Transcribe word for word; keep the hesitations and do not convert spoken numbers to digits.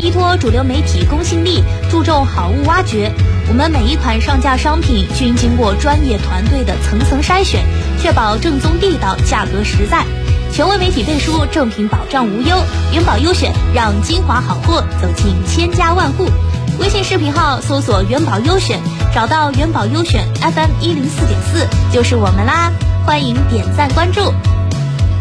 依托主流媒体公信力，注重好物挖掘。我们每一款上架商品均经过专业团队的层层筛选，确保正宗地道，价格实在。权威媒体背书，正品保障无忧。元宝优选，让精华好货走进千家万户。微信视频号搜索元宝优选，找到元宝优选 F M 一零四点四就是我们啦，欢迎点赞关注。